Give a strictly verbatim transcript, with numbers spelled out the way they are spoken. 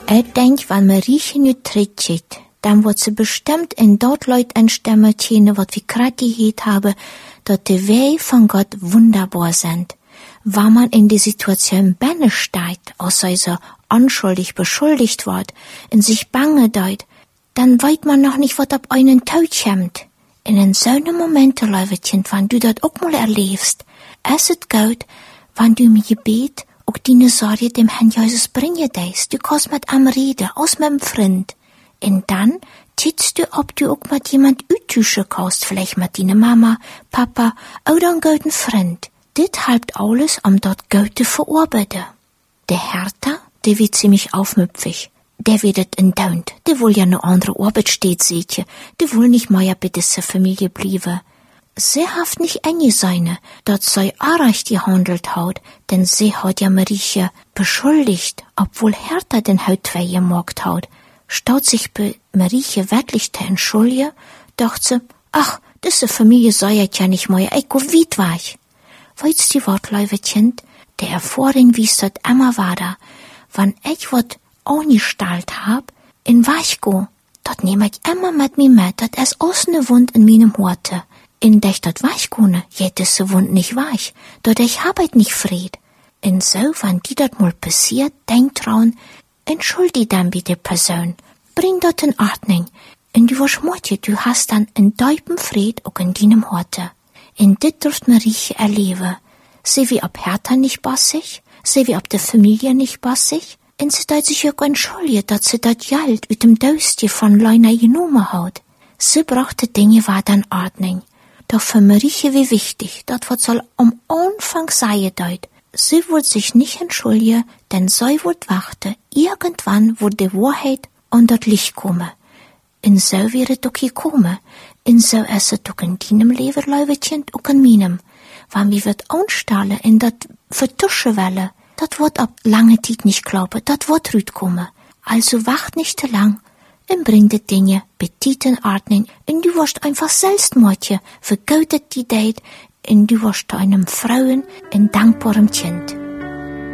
Ich denk, wenn Mariechen nu tritt, dann wird sie bestimmt in dort Leut einstimmen können, wat wie grad gehet habe, dat die Weh von Gott wunderbar sind. Wenn man in die Situation benne steigt, als sei so unschuldig beschuldigt wird, in sich bange deut, dann weiß man noch nicht, wat ab einen Tod kommt. In so einem Moment, Leutchen, wenn du das auch mal erlebst, es ist gut, wenn du mir Gebet auch deine Sorge dem Herrn Jesus bringen deist. Du kannst mit am reden, aus mit dem Freund. Und dann tippst du, ob du auch mit jemand utüschen kannst, vielleicht mit deiner Mama, Papa oder einem guten Freund. Dit helpt alles, um dort Gott zu verarbeiten. Der Hertha, der wird ziemlich aufmüpfig. Der wird et entdaunt. Der will ja ne andere Arbeit steht, seht ihr. Der will nicht mehr bei dieser Familie bleiben. Sie haft nicht enge seine, dat sei arrecht gehandelt hat, denn sie hat ja Marieche beschuldigt, obwohl Hertha den Haut zwei gemacht hat. Statt sich bei Marieche wirklich zu entschuldigen, dachte sie, ach, diese Familie sei ja nicht mehr, ich go weit weg. Weißt du wat, Leutchen? Der Erfahrung wies dat immer weiter. Wenn ich wat angestellt hab, in Weich go, dat nehm ich immer mit mir mit, dat es aus ne Wund in meinem Horte. In dech dat Weich gone, jet is se Wund nicht weich, dort ich hab ich nicht Fried. In so, wenn die dat mal passiert, denk dran, entschuldi dann bitte Person, bring dat in Ordnung, und du verschmutje, du hast dann in deuten Fried auch in deinem Horte. In dit durft Marieche erleben. Sie wie ob Hertha nicht bassig, sie wie ob der Familie nicht bassig, und sie deit sich auch entschuldigt, dass sie dat Geld mit dem Döstje von Leuna genommen hat. Sie brachte Dinge war dann Ordnung. Doch für Marieche wie wichtig, dat wat soll am Anfang sei deut. Sie wird sich nicht entschuldigen, denn sie wird warten, irgendwann wird die Wahrheit an das Licht kommen. In so wäre es doch gekommen. In so ist es doch in deinem Leben, Leutchen, auch in meinem. Wenn wir wird anstellen, in dat vertuschen wollen, dat wird ab lange Zeit nicht glauben, dat wird rüt kommen. Also wacht nicht zu lang. Und bring die Dinge betit in Ordnung, und du wirst einfach Selbstmordje, vergeutet die Date, und du wirst einem Frauen ein dankbarem Kind.